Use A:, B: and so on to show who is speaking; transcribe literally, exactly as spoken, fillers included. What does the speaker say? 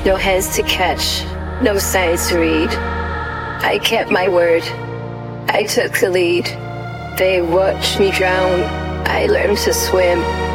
A: No hands to catch, no signs to read. I kept my word, I took the lead. They watched me drown, I learned to swim.